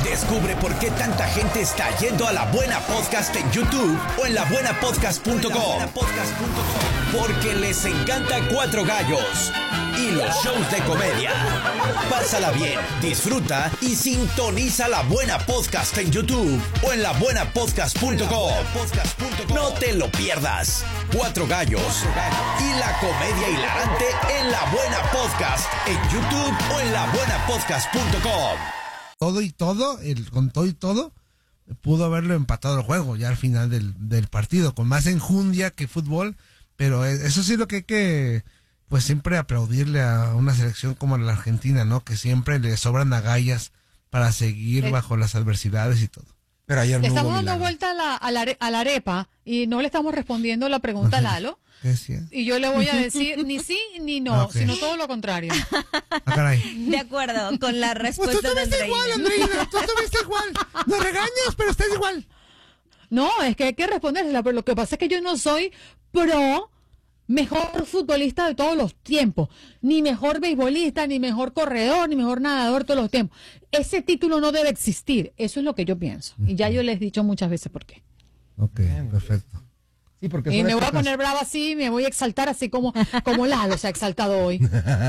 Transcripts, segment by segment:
Descubre por qué tanta gente está yendo a La Buena Podcast en YouTube o en labuenapodcast.com. Porque les encanta Cuatro Gallos y los shows de comedia. Pásala bien, disfruta y sintoniza La Buena Podcast en YouTube o en labuenapodcast.com. No te lo pierdas. Cuatro Gallos y la comedia hilarante en La Buena Podcast en YouTube o en labuenapodcast.com. Con todo y todo, pudo haberlo empatado el juego ya al final del partido, con más enjundia que fútbol, pero eso sí es lo que hay que, pues siempre aplaudirle a una selección como la Argentina, ¿no? Que siempre le sobran agallas para seguir bajo las adversidades y todo. Pero ayer le estamos dando vuelta a la arepa y no le estamos respondiendo la pregunta a Lalo. Y yo le voy a decir ni sí ni no, sino todo lo contrario. De acuerdo con la respuesta pues tú de Andreina. Igual, Andreina, tú estuviste igual. No regañas, pero estás igual. No, es que hay que responderla, pero lo que pasa es que yo no soy pro mejor futbolista de todos los tiempos, ni mejor beisbolista, ni mejor corredor, ni mejor nadador de todos los tiempos. Ese título no debe existir, eso es lo que yo pienso. Y ya yo les he dicho muchas veces por qué. Ok, perfecto. Sí, porque y me voy a poner brava así, me voy a exaltar así como Lalo se ha exaltado hoy.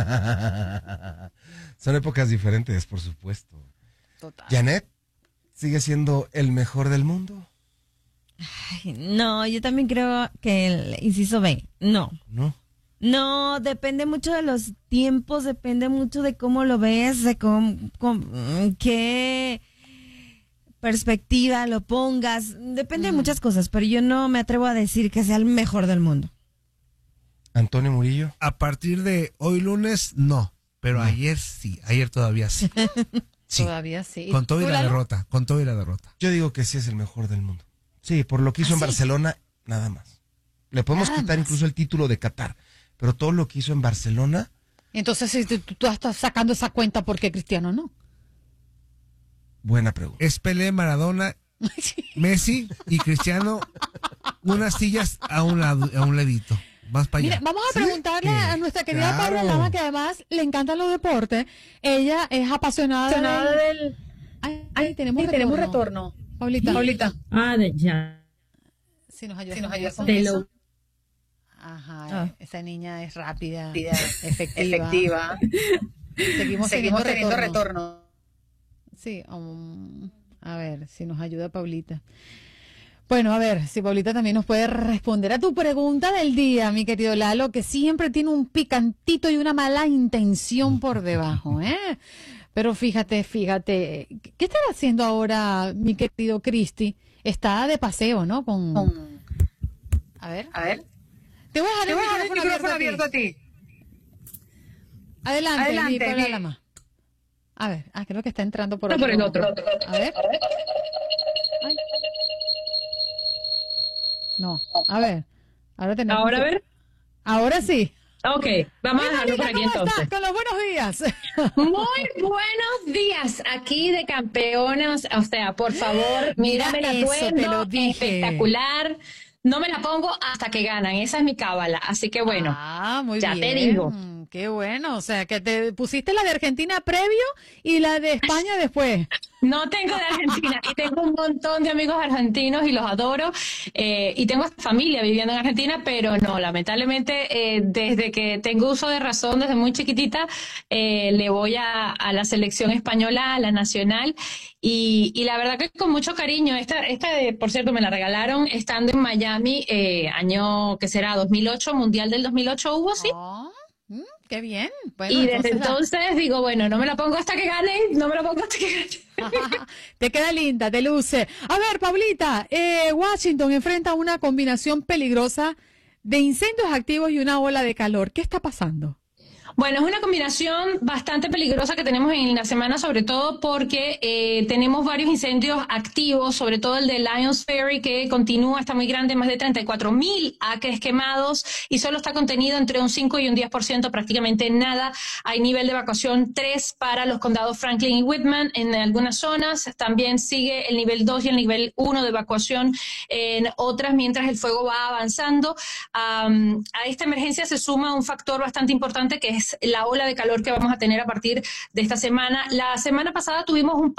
Son épocas diferentes, por supuesto. Total. ¿Janet sigue siendo el mejor del mundo? Ay, no, yo también creo que el inciso B, no. No, depende mucho de los tiempos, depende mucho de cómo lo ves, de qué perspectiva lo pongas, depende de muchas cosas, pero yo no me atrevo a decir que sea el mejor del mundo. Antonio Murillo. A partir de hoy lunes, no, pero ayer sí, ayer todavía sí. Sí. Todavía sí. Con todo y la derrota, Yo digo que sí es el mejor del mundo. Sí, por lo que hizo en Barcelona, nada más. Le podemos quitar incluso el título de Qatar, pero todo lo que hizo en Barcelona. Entonces, si tú estás sacando esa cuenta, ¿por qué Cristiano no? Buena pregunta. Es Pelé, Maradona, Messi y Cristiano, unas sillas a un ladito. Más para allá. Mira, vamos a preguntarle a nuestra querida Paula Lama, que además le encantan los deportes. Ella es apasionada del... Ay, tenemos retorno. Paulita. Ya. Si nos ayudas con Te eso. lo... Ajá, esa niña es rápida, efectiva. Seguimos teniendo retorno. Sí, a ver si nos ayuda Paulita. Bueno, a ver si Paulita también nos puede responder a tu pregunta del día, mi querido Lalo, que siempre tiene un picantito y una mala intención por debajo, ¿eh? Pero fíjate, ¿qué estará haciendo ahora mi querido Cristi? Está de paseo, ¿no? A ver. Te voy a dejar el micrófono abierto a ti. Adelante. Mi Paula Lama. A ver, creo que está entrando por el otro. A ver. Ay. No, a ver. Ahora a ver. Ahora sí. Ok, vamos a dejarlo por aquí entonces. ¿Estás? Con los buenos días. Muy buenos días, aquí de campeonas. O sea, por favor, mírame la atuendo, espectacular. No me la pongo hasta que ganan, esa es mi cábala. Así que bueno, muy ya bien. te digo. Qué bueno, o sea, que te pusiste la de Argentina previo y la de España después. No tengo de Argentina y tengo un montón de amigos argentinos y los adoro y tengo familia viviendo en Argentina, pero no, lamentablemente desde que tengo uso de razón, desde muy chiquitita, le voy a la selección española, a la nacional y la verdad que con mucho cariño, esta por cierto me la regalaron estando en Miami, año que será 2008, Mundial del 2008 hubo, sí. Qué bien. Bueno, y desde entonces digo, bueno, no me la pongo hasta que gane. Te queda linda, te luce. A ver, Pablita, Washington enfrenta una combinación peligrosa de incendios activos y una ola de calor. ¿Qué está pasando? Bueno, es una combinación bastante peligrosa que tenemos en la semana, sobre todo porque tenemos varios incendios activos, sobre todo el de Lions Ferry, que continúa, está muy grande, más de 34,000 acres quemados y solo está contenido entre un 5 y un 10%, prácticamente nada. Hay nivel de evacuación 3 para los condados Franklin y Whitman en algunas zonas. También sigue el nivel 2 y el nivel 1 de evacuación en otras, mientras el fuego va avanzando. A esta emergencia se suma un factor bastante importante, que es la ola de calor que vamos a tener a partir de esta semana. La semana pasada tuvimos un